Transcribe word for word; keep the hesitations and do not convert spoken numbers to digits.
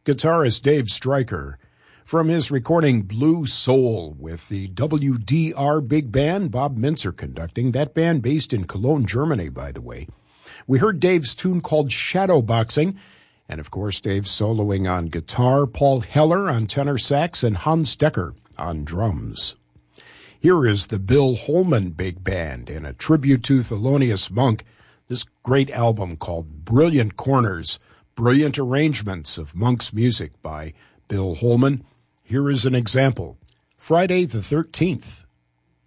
guitarist Dave Stryker. From his recording Blue Soul with the W D R Big Band, Bob Mintzer conducting, that band based in Cologne, Germany, by the way. We heard Dave's tune called Shadowboxing, and of course Dave soloing on guitar, Paul Heller on tenor sax, and Hans Decker on drums. Here is the Bill Holman Big Band in a tribute to Thelonious Monk, this great album called Brilliant Corners, brilliant arrangements of Monk's music by Bill Holman. Here is an example, Friday the thirteenth.